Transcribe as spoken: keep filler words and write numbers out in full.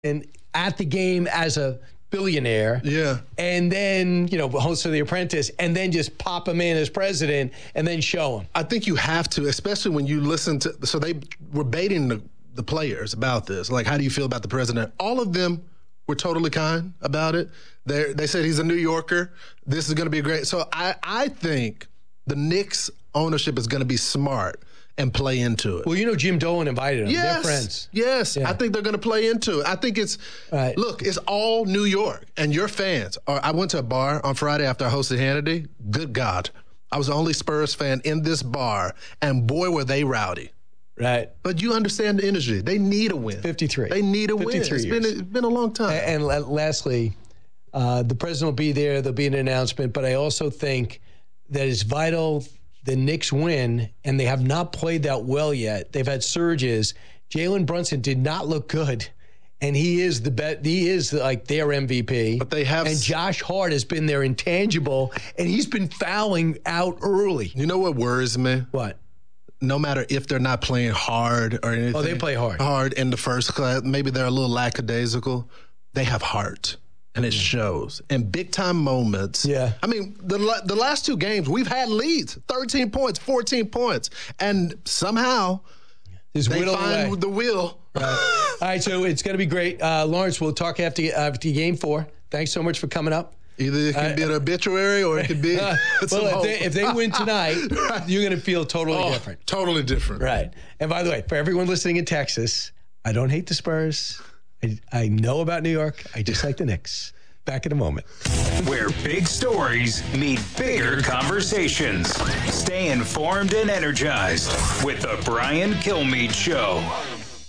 and at the game as a billionaire. Yeah. And then, you know, host of The Apprentice, and then just pop him in as president and then show him. I think you have to, especially when you listen to, so they were baiting the, the players about this. Like, how do you feel about the president? All of them were totally kind about it. They they said he's a New Yorker. This is going to be great. So I, I think the Knicks ownership is going to be smart and play into it. Well, you know, Jim Dolan invited them. Yes, They're friends. Yes, yeah. I think they're going to play into it. I think it's, right. Look, it's all New York, and your fans. Are, I went to a bar on Friday after I hosted Hannity. Good God. I was the only Spurs fan in this bar, and boy, were they rowdy. Right. But you understand the energy. They need a win. fifty-three. They need a win. It's been, it's been a long time. And, and lastly, uh, the president will be there. There'll be an announcement. But I also think that it's vital the Knicks win, and they have not played that well yet. They've had surges. Jalen Brunson did not look good, and he is the bet. He is like their M V P. But they have, and Josh Hart has been their intangible, and he's been fouling out early. You know what worries me? What? No matter if they're not playing hard or anything. Oh, they play hard. Hard in the first class. Maybe they're a little lackadaisical. They have heart. And it shows in big time moments. Yeah. I mean, the the last two games, we've had leads, thirteen points, fourteen points. And somehow Just they whittle find away. the wheel. Right. All right, so it's going to be great. Uh, Lawrence, we'll talk after, after game four. Thanks so much for coming up. Either it could uh, be an obituary or it could be uh, Well, if they, if they win tonight, right. You're going to feel totally oh, different. Totally different. Right. And by the way, for everyone listening in Texas, I don't hate the Spurs. I, I know about New York. I just like the Knicks. Back in a moment. Where big stories meet bigger conversations. Stay informed and energized with the Brian Kilmeade Show.